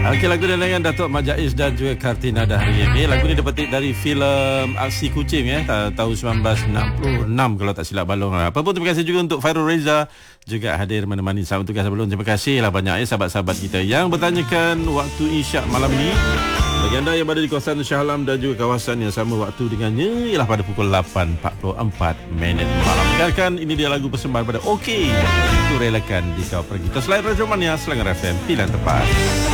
Okey, lagu dengan Datuk Mat Jaiz dan juga Kartina Dahria ni. Lagu ni dipetik dari filem Aksi Kucing tahun 1966 kalau tak silap balong. Apa pun terima kasih juga untuk Fairul Reza juga hadir menemani saya untuk sebelum. Terima kasih lah banyak sahabat-sahabat kita yang bertanyakan waktu isyak malam ini. Bagi anda yang berada di kawasan Shah Alam dan juga kawasan yang sama waktu dengannya ialah pada pukul 8.44 malam. Dengarkan, ini dia lagu persembahan pada Okey. Itu relakan di kau pergi. Terus lain Radio Mania Selangor FM, pilihan tepat.